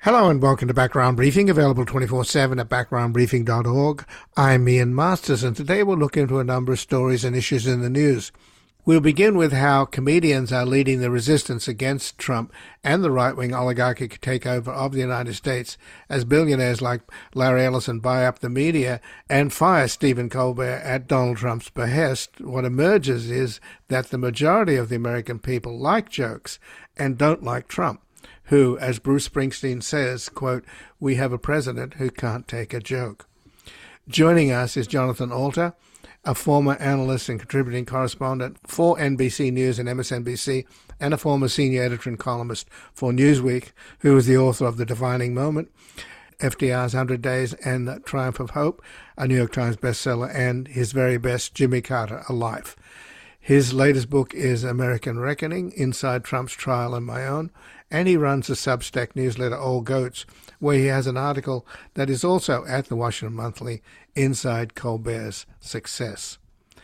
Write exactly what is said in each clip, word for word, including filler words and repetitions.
Hello and welcome to Background Briefing, available twenty-four seven at background briefing dot org. I'm Ian Masters, and today we'll look into a number of stories and issues in the news. We'll begin with how comedians are leading the resistance against Trump and the right-wing oligarchic takeover of the United States as billionaires like Larry Ellison buy up the media and fire Stephen Colbert at Donald Trump's behest. What emerges is that the majority of the American people like jokes and don't like Trump, who, as Bruce Springsteen says, quote, "We have a president who can't take a joke." Joining us is Jonathan Alter, a former analyst and contributing correspondent for N B C News and M S N B C, and a former senior editor and columnist for Newsweek, who is the author of The Defining Moment, F D R's one hundred days, and The Triumph of Hope, a New York Times bestseller, and his very best, Jimmy Carter, A Life. His latest book is American Reckoning, Inside Trump's Trial and My Own, and he runs the Substack newsletter Old Goats, where he has an article that is also at the Washington Monthly, Inside Colbert's Success.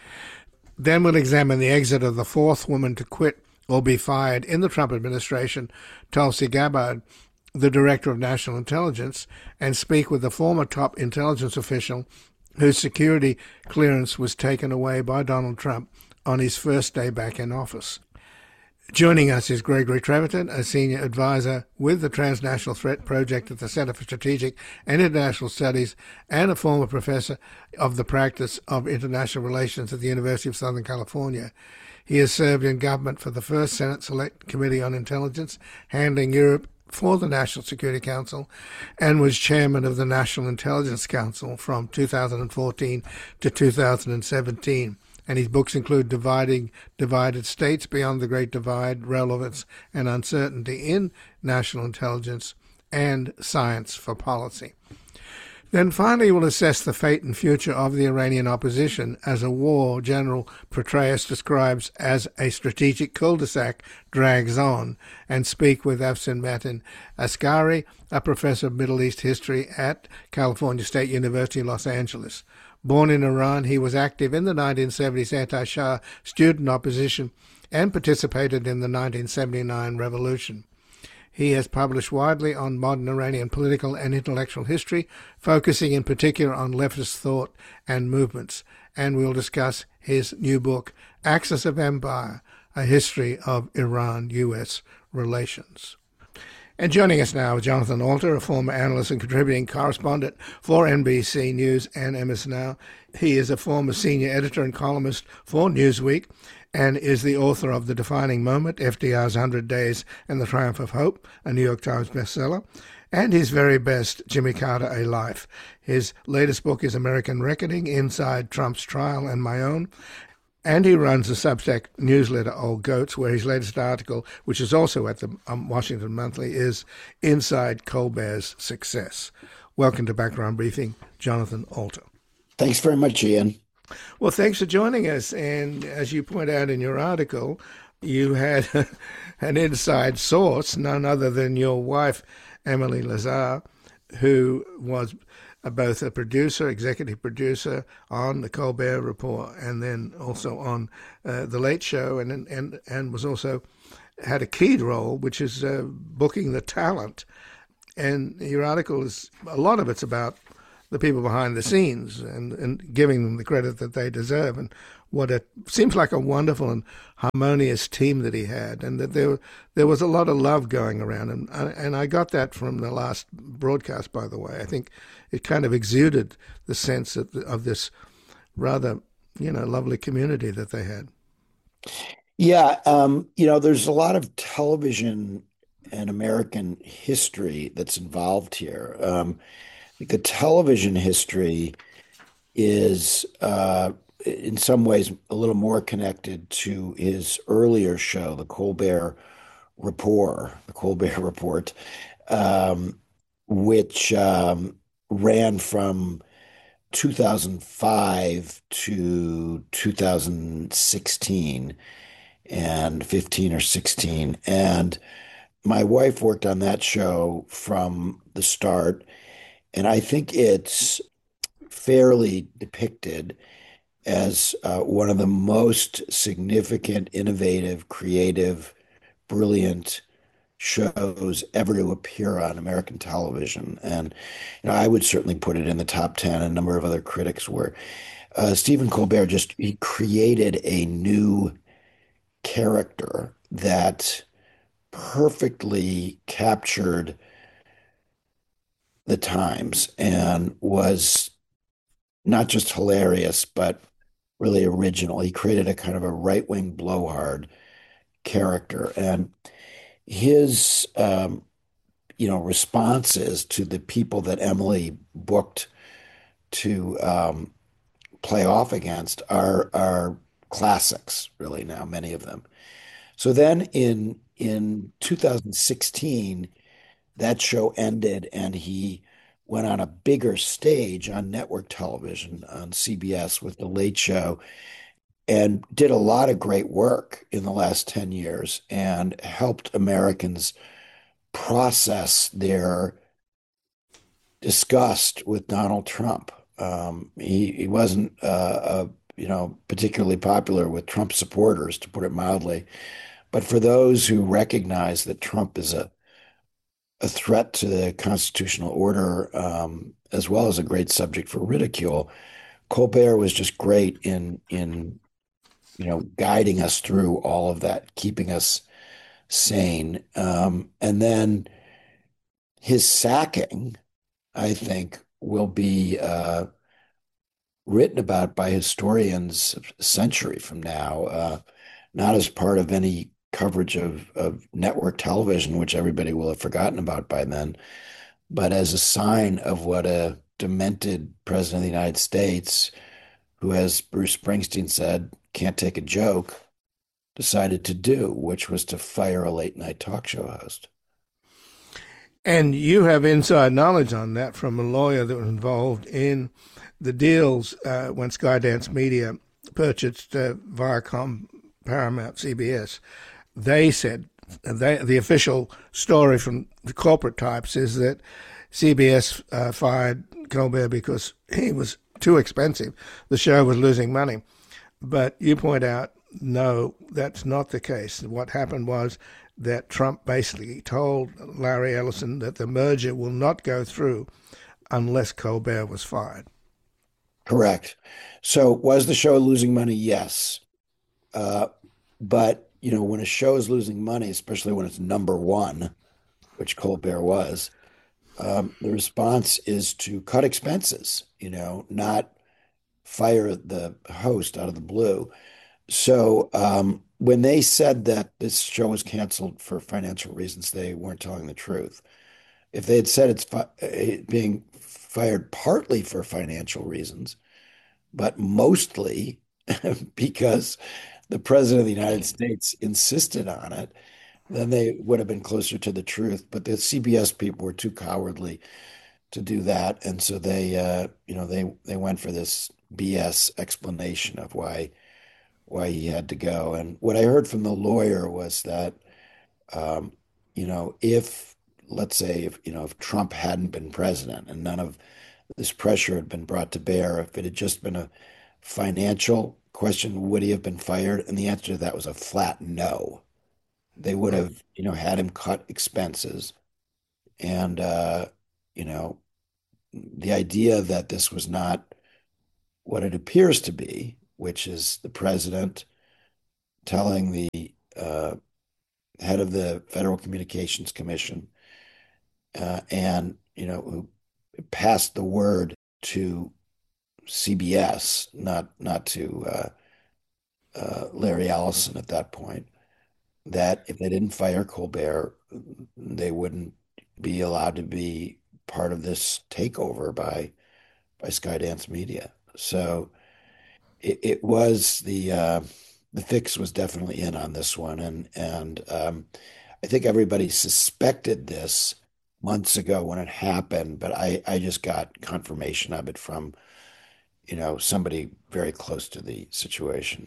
Then we'll examine the exit of the fourth woman to quit or be fired in the Trump administration, Tulsi Gabbard, the Director of National Intelligence, and speak with the former top intelligence official whose security clearance was taken away by Donald Trump on his first day back in office. Joining us is Gregory Treverton, a senior advisor with the Transnational Threat Project at the Center for Strategic and International Studies and a former professor of the practice of international relations at the University of Southern California. He has served in government for the first Senate Select Committee on Intelligence, handling Europe for the National Security Council, and was chairman of the National Intelligence Council from two thousand fourteen to two thousand seventeen. And his books include Dividing Divided States Beyond the Great Divide, Relevance and Uncertainty in National Intelligence, and Science for Policy. Then finally we'll assess the fate and future of the Iranian opposition as a war General Petraeus describes as a strategic cul-de-sac drags on, and speak with Afsin Matin Askari, a professor of Middle East history at California State University, Los Angeles. Born in Iran, he was active in the nineteen seventies anti-Shah student opposition and participated in the nineteen seventy-nine revolution. He has published widely on modern Iranian political and intellectual history, focusing in particular on leftist thought and movements, and we'll discuss his new book, Axis of Empire, A History of Iran-U S Relations. And joining us now is Jonathan Alter, a former analyst and contributing correspondent for N B C News and M S Now. He is a former senior editor and columnist for Newsweek and is the author of The Defining Moment, F D R's one hundred days, and The Triumph of Hope, a New York Times bestseller, and his very best, Jimmy Carter, A Life. His latest book is American Reckoning, Inside Trump's Trial and My Own. And he runs the Substack newsletter Old Goats, where his latest article, which is also at the um, Washington Monthly, is Inside Colbert's Success. Welcome to Background Briefing, Jonathan Alter. Thanks very much, Ian. Well, thanks for joining us. And as you point out in your article, you had an inside source, none other than your wife, Emily Lazar, who was both a producer, executive producer on the Colbert Report, and then also on uh, The Late Show, and and and was also had a key role, which is uh, booking the talent. And your article is, a lot of it's about the people behind the scenes and, and giving them the credit that they deserve, and what it seems like a wonderful and harmonious team that he had, and that there there was a lot of love going around, and and I got that from the last broadcast, by the way. I think it kind of exuded the sense of, of this rather, you know, lovely community that they had. Yeah, um, you know, there's a lot of television and American history that's involved here. Um, the television history is, uh, in some ways, a little more connected to his earlier show, the Colbert Report, the Colbert Report, um, which um, ran from two thousand five to two thousand sixteen and fifteen or sixteen. And my wife worked on that show from the start. And I think it's fairly depicted as uh, one of the most significant, innovative, creative, brilliant shows ever to appear on American television. And you know, I would certainly put it in the top ten. A number of other critics were. Uh, Stephen Colbert just he created a new character that perfectly captured the times and was not just hilarious, but really original. He created a kind of a right-wing blowhard character, and his um, you know responses to the people that Emily booked to um, play off against are are classics, really now, many of them. So then in in two thousand sixteen, that show ended and he went on a bigger stage on network television on C B S with The Late Show and did a lot of great work in the last ten years and helped Americans process their disgust with Donald Trump. Um, he he wasn't uh, uh, you know particularly popular with Trump supporters, to put it mildly, but for those who recognize that Trump is a a threat to the constitutional order, um, as well as a great subject for ridicule, Colbert was just great in in you know guiding us through all of that, keeping us sane. Um, and then his sacking, I think, will be uh, written about by historians a century from now, uh, not as part of any coverage of, of network television, which everybody will have forgotten about by then, but as a sign of what a demented president of the United States, who, as Bruce Springsteen said, can't take a joke, decided to do, which was to fire a late night talk show host. And you have inside knowledge on that from a lawyer that was involved in the deals uh, when Skydance Media purchased uh, Viacom, Paramount, C B S. They said, they, the official story from the corporate types is that C B S uh, fired Colbert because he was too expensive. The show was losing money. But you point out, no, that's not the case. What happened was that Trump basically told Larry Ellison that the merger will not go through unless Colbert was fired. Correct. So was the show losing money? Yes. Uh, but, you know, when a show is losing money, especially when it's number one, which Colbert was, um, the response is to cut expenses, you know, not fire the host out of the blue. So um, when they said that this show was canceled for financial reasons, they weren't telling the truth. If they had said it's fi being fired partly for financial reasons, but mostly because the president of the United States insisted on it, then they would have been closer to the truth. But the C B S people were too cowardly to do that, and so they, uh, you know, they they went for this B S explanation of why why he had to go. And what I heard from the lawyer was that, um, you know, if let's say if you know if Trump hadn't been president and none of this pressure had been brought to bear, if it had just been a financial question, would he have been fired? And the answer to that was a flat no. They would have, you know, had him cut expenses. And, uh, you know, the idea that this was not what it appears to be, which is the president telling the uh, head of the Federal Communications Commission uh, and, you know, who passed the word to C B S, not not to uh, uh, Larry Ellison at that point, that if they didn't fire Colbert, they wouldn't be allowed to be part of this takeover by by Skydance Media. So it, it was the uh, the fix was definitely in on this one, and and um, I think everybody suspected this months ago when it happened, but I I just got confirmation of it from you know somebody very close to the situation.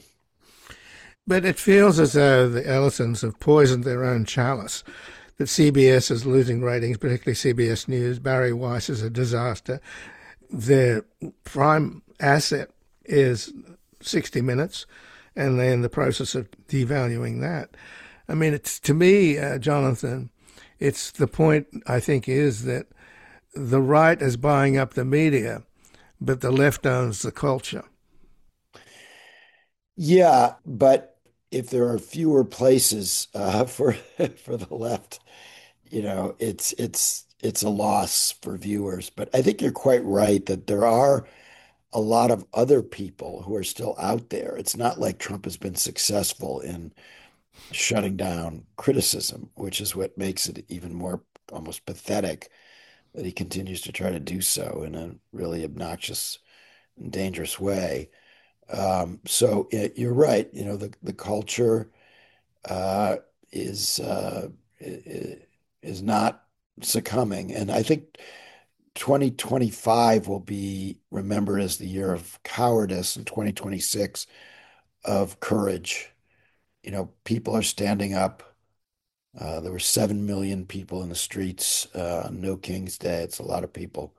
But it feels as though the Ellisons have poisoned their own chalice, that C B S is losing ratings, particularly C B S News. Barry Weiss is a disaster. Their prime asset is sixty minutes, and they're in the process of devaluing that. I mean, it's to me, uh, Jonathan, it's the point, I think, is that the right is buying up the media, but the left owns the culture. Yeah, but if there are fewer places uh, for for the left, you know, it's it's it's a loss for viewers. But I think you're quite right that there are a lot of other people who are still out there. It's not like Trump has been successful in shutting down criticism, which is what makes it even more almost pathetic that he continues to try to do so in a really obnoxious and dangerous way. Um, so it, you're right. You know, the the culture uh, is uh, is not succumbing, and I think twenty twenty-five will be remembered as the year of cowardice, and twenty twenty-six of courage. You know, people are standing up. Uh, there were seven million people in the streets uh, on No King's Day. It's a lot of people,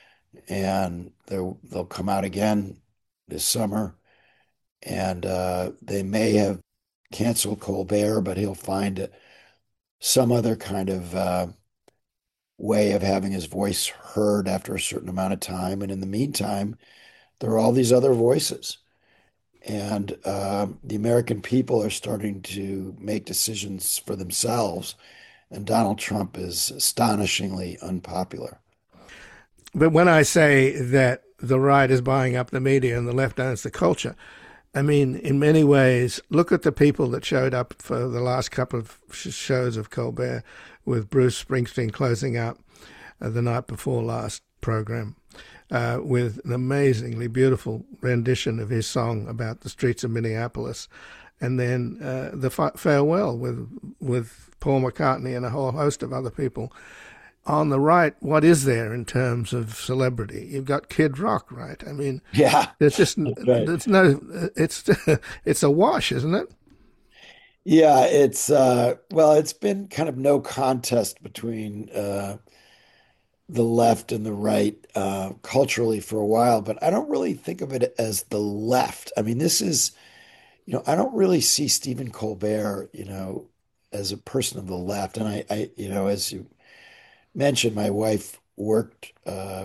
and they'll they'll come out again this summer. And uh, they may have canceled Colbert, but he'll find some other kind of uh, way of having his voice heard after a certain amount of time. And in the meantime, there are all these other voices. And uh, the American people are starting to make decisions for themselves. And Donald Trump is astonishingly unpopular. But when I say that the right is buying up the media and the left owns the culture, I mean, in many ways, look at the people that showed up for the last couple of shows of Colbert, with Bruce Springsteen closing out uh, the night before last program, uh, with an amazingly beautiful rendition of his song about the streets of Minneapolis, and then uh, the fa- farewell with with Paul McCartney and a whole host of other people. On the right, what is there in terms of celebrity? You've got Kid Rock, right? I mean, Yeah, there's just right. there's no it's it's a wash, isn't it? Yeah, it's uh, well, it's been kind of no contest between uh, the left and the right uh, culturally for a while, but I don't really think of it as the left. I mean, this is, you know, I don't really see Stephen Colbert, you know, as a person of the left. And I, I you know, as you mentioned, my wife worked uh,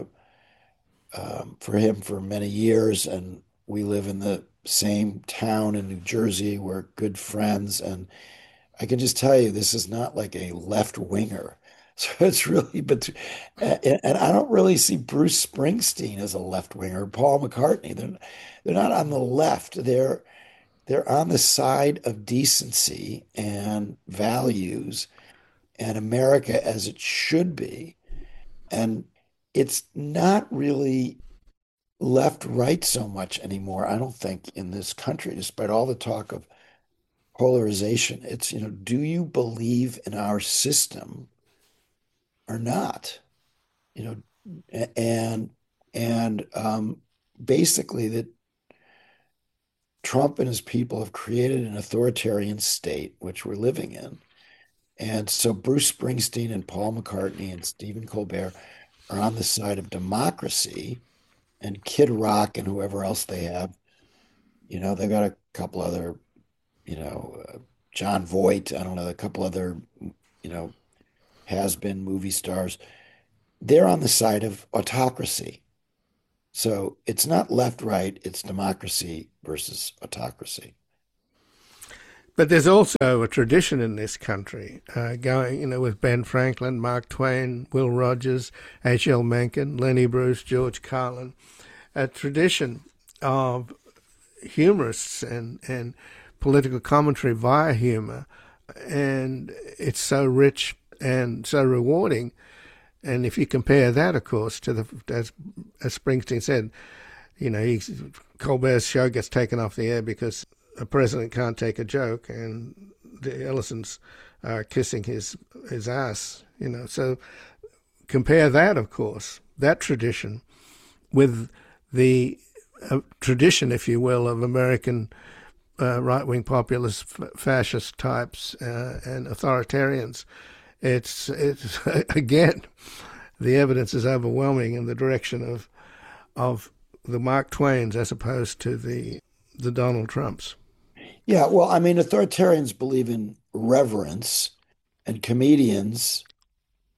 um, for him for many years, and we live in the same town in New Jersey. We're good friends, and I can just tell you, this is not like a left winger. So it's really, but and, and I don't really see Bruce Springsteen as a left winger, Paul McCartney. They're they're not on the left. They're they're on the side of decency and values and America as it should be. And it's not really left right so much anymore, I don't think, in this country, despite all the talk of polarization. It's, you know, do you believe in our system or not? You know, and and um, basically that Trump and his people have created an authoritarian state, which we're living in. And so Bruce Springsteen and Paul McCartney and Stephen Colbert are on the side of democracy, and Kid Rock and whoever else they have, you know, they got a couple other, you know, uh, John Voight, I don't know, a couple other, you know, has-been movie stars. They're on the side of autocracy. So it's not left-right, it's democracy versus autocracy. But there's also a tradition in this country, uh, going, you know, with Ben Franklin, Mark Twain, Will Rogers, H L. Mencken, Lenny Bruce, George Carlin, a tradition of humorists and, and political commentary via humor. And it's so rich and so rewarding. And if you compare that, of course, to the, as, as Springsteen said, you know, he, Colbert's show gets taken off the air because a president can't take a joke, and the Ellisons are kissing his his ass, you know. So compare that, of course, that tradition with the uh, tradition, if you will, of American uh, right-wing populist f- fascist types uh, and authoritarians. It's it's again, the evidence is overwhelming in the direction of of the Mark Twains as opposed to the the Donald Trumps. Yeah, well, I mean, authoritarians believe in reverence, and comedians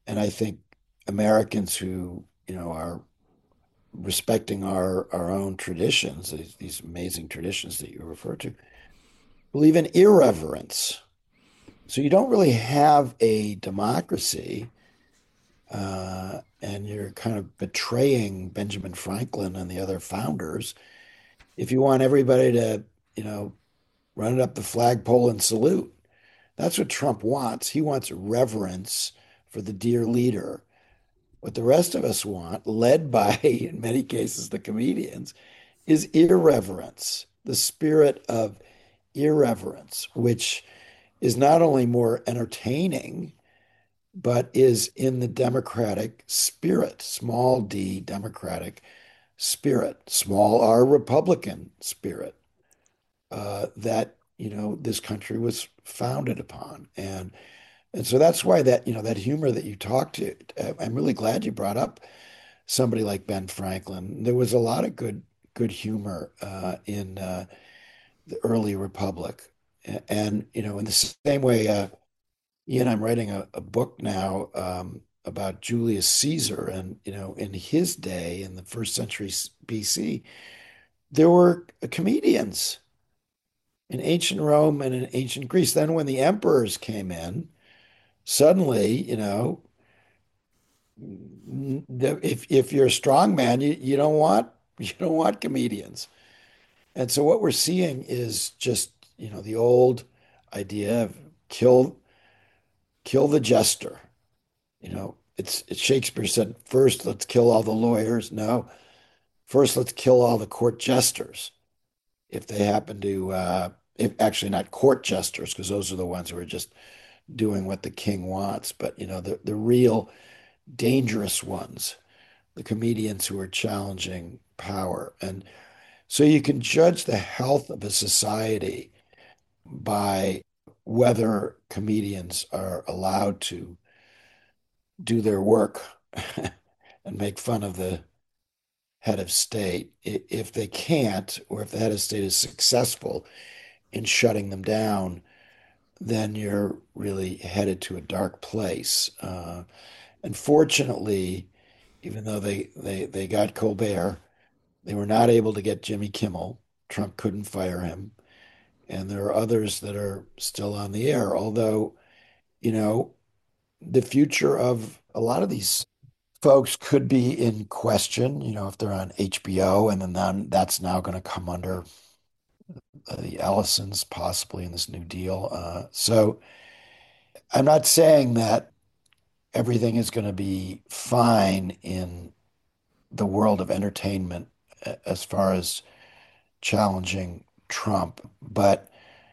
And I think Americans who, you know, are respecting our our own traditions, these, these amazing traditions that you refer to, believe in irreverence. So you don't really have a democracy, uh, and you're kind of betraying Benjamin Franklin and the other founders if you want everybody to, you know, run it up the flagpole and salute. That's what Trump wants. He wants reverence for the dear leader. What the rest of us want, led by, in many cases, the comedians, is irreverence, the spirit of irreverence, which is not only more entertaining, but is in the democratic spirit, small d democratic spirit, small r Republican spirit, uh, that, you know, this country was founded upon. And and so that's why that, you know, that humor that you talked to, uh, I'm really glad you brought up somebody like Ben Franklin. There was a lot of good good humor uh, in uh, the early Republic. And, you know, in the same way, uh, Ian, I'm writing a, a book now um, about Julius Caesar. And, you know, in his day, in the first century B C, there were comedians in ancient Rome and in ancient Greece. Then when the emperors came in, suddenly, you know, the, if if you're a strong man, you, you don't want you don't want comedians. And so what we're seeing is just, you know, the old idea of kill kill the jester. You know, it's, it's Shakespeare said, first let's kill all the lawyers. No, first let's kill all the court jesters if they happen to uh if actually not court jesters, because those are the ones who are just doing what the king wants, but you know, the the real dangerous ones, the comedians who are challenging power. And so you can judge the health of a society by whether comedians are allowed to do their work and make fun of the head of state. If they can't, or if the head of state is successful in shutting them down, then you're really headed to a dark place. Uh, and fortunately, even though they, they, they got Colbert, they were not able to get Jimmy Kimmel. Trump couldn't fire him. And there are others that are still on the air, although, you know, the future of a lot of these folks could be in question, you know, if they're on H B O, and then, then that's now going to come under uh, the Ellisons possibly in this new deal. Uh, so I'm not saying that everything is going to be fine in the world of entertainment as far as challenging Trump, but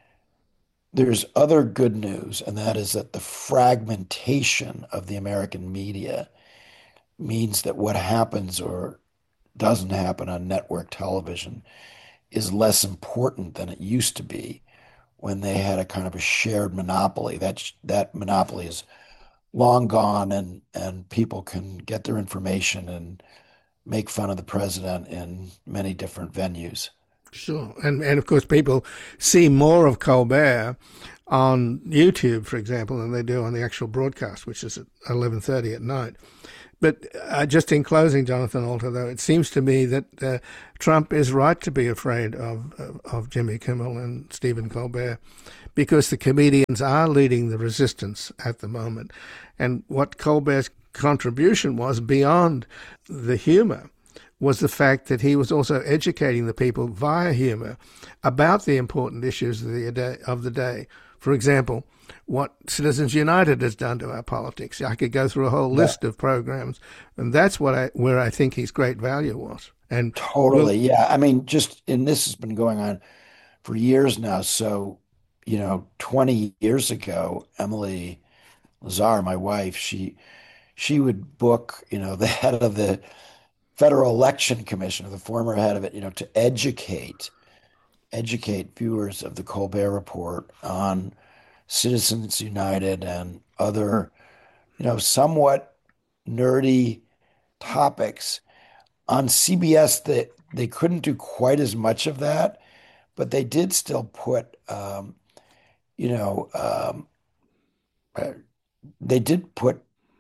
there's other good news, and that is that the fragmentation of the American media means that what happens or doesn't happen on network television is less important than it used to be when they had a kind of a shared monopoly. That that monopoly is long gone, and and people can get their information and make fun of the president in many different venues. Sure. And, and of course, people see more of Colbert on YouTube, for example, than they do on the actual broadcast, which is at eleven thirty at night. But uh, just in closing, Jonathan Alter, though, it seems to me that uh, Trump is right to be afraid of, of, of Jimmy Kimmel and Stephen Colbert, because the comedians are leading the resistance at the moment. And what Colbert's contribution was beyond the humor was the fact that he was also educating the people via humor about the important issues of the day. Of the day. For example, what Citizens United has done to our politics. I could go through a whole Yeah, list of programs, and that's what I, where I think his great value was. And we'll, totally. Yeah. I mean, just, and this has been going on for years now. So, you know, twenty years ago, Emily Lazar, my wife, she she would book, you know, the head of the Federal Election Commission, or the former head of it, you know, to educate educate viewers of the Colbert Report on Citizens United and other, you know, somewhat nerdy topics. On C B S, they they couldn't do quite as much of that, but they did still put, um, you know, um, uh, they did put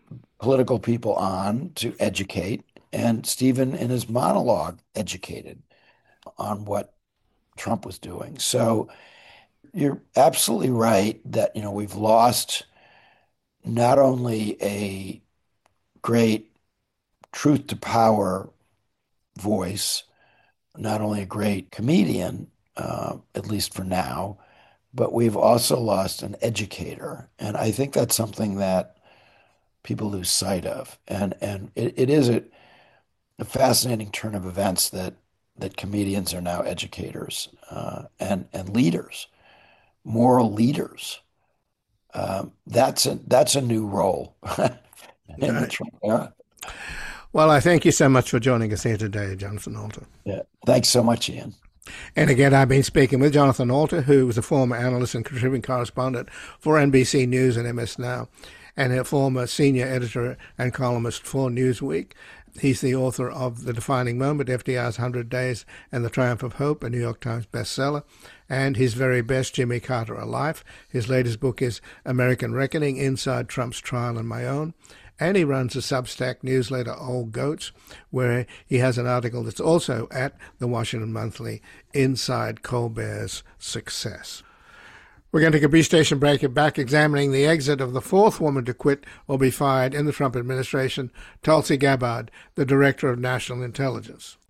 political people on to educate, and Stephen, in his monologue, educated on what Trump was doing. So you're absolutely right that, you know, we've lost not only a great truth to power voice, not only a great comedian, uh, at least for now, but we've also lost an educator. And I think that's something that people lose sight of. And and it, it is a, a fascinating turn of events that that comedians are now educators uh, and and leaders, moral leaders. Um, that's a that's a new role in the Trump era. Well, I thank you so much for joining us here today, Jonathan Alter. Yeah. Thanks so much, Ian. And again, I've been speaking with Jonathan Alter, who was a former analyst and contributing correspondent for N B C News and M S Now, and a former senior editor and columnist for Newsweek. He's the author of The Defining Moment, F D R's one hundred days and the Triumph of Hope, a New York Times bestseller, and his very best, Jimmy Carter, A Life. His latest book is American Reckoning, Inside Trump's Trial and My Own. And he runs a Substack newsletter, Old Goats, where he has an article that's also at the Washington Monthly, Inside Colbert's Success. We're going to take a brief station break and back examining the exit of the fourth woman to quit or be fired in the Trump administration, Tulsi Gabbard, the Director of National Intelligence.